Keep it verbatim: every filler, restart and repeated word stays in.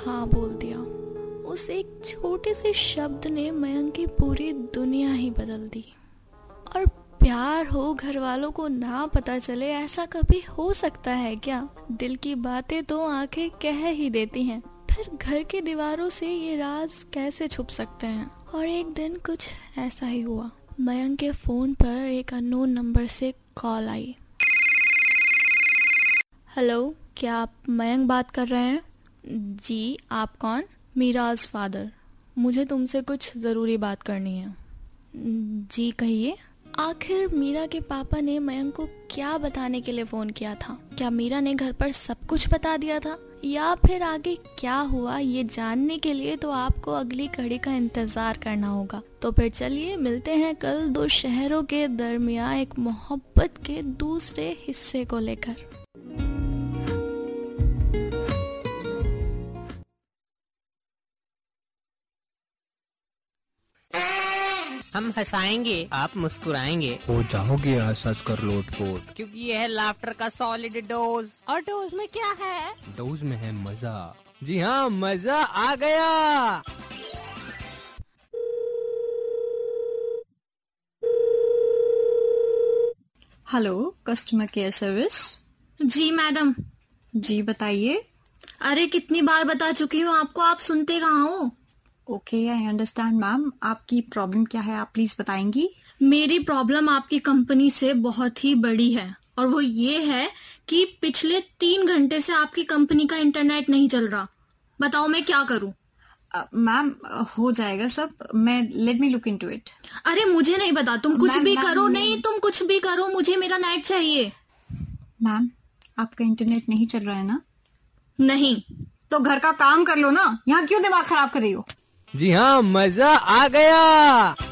हाँ बोल दिया। उस एक छोटे से शब्द ने मयंक की पूरी दुनिया ही बदल दी। और प्यार हो घर वालों को ना पता चले, ऐसा कभी हो सकता है क्या? दिल की बातें तो आंखें कह ही देती हैं, फिर घर की दीवारों से ये राज कैसे छुप सकते हैं? और एक दिन कुछ ऐसा ही हुआ। मयंक के फोन पर एक अननोन नंबर से कॉल आई। हेलो, क्या आप मयंक बात कर रहे हैं? जी, आप कौन? मीराज फादर। मुझे तुमसे कुछ ज़रूरी बात करनी है। जी कहिए। आखिर मीरा के पापा ने मयंक को क्या बताने के लिए फ़ोन किया था? क्या मीरा ने घर पर सब कुछ बता दिया था, या फिर आगे क्या हुआ ये जानने के लिए तो आपको अगली कड़ी का इंतज़ार करना होगा। तो फिर चलिए मिलते हैं कल दो शहरों के दरमियान एक मोहब्बत के दूसरे हिस्से को लेकर। हम हंसाएंगे, आप मुस्कुराएंगे, हो जाओगे हंस हंस कर लोटपोट, क्योंकि यह है लाफ्टर का सॉलिड डोज। और डोज में क्या है? डोज में है मजा। जी हाँ, मजा आ गया। Hello, customer care service. जी मैडम। जी बताइए। अरे कितनी बार बता चुकी हूँ आपको, आप सुनते कहाँ हो? Okay, I understand ma'am. आपकी प्रॉब्लम क्या है, आप प्लीज बताएंगी? मेरी प्रॉब्लम आपकी कंपनी से बहुत ही बड़ी है, और वो ये है कि पिछले तीन घंटे से आपकी कंपनी का इंटरनेट नहीं चल रहा। बताओ मैं क्या करूं? मैम हो जाएगा सब, मैं let me look into it. अरे मुझे नहीं पता, तुम कुछ भी करो। नहीं, तुम कुछ भी करो, मुझे मेरा नेट चाहिए। मैम आपका इंटरनेट नहीं चल रहा है ना? नहीं। तो घर का काम कर लो ना, यहाँ क्यों दिमाग खराब कर रही हो? जी हाँ, मजा आ गया।